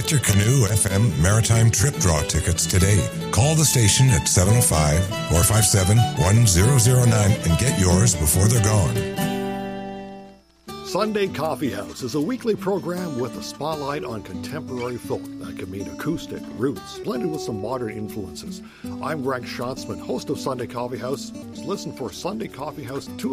Get your Canoe FM Maritime Trip Draw tickets today. Call the station at 705-457-1009 and get yours before they're gone. Sunday Coffee House is a weekly program with a spotlight on contemporary folk that can mean acoustic, roots, blended with some modern influences. I'm Greg Schatzman, host of Sunday Coffee House. Listen for Sunday Coffee House 2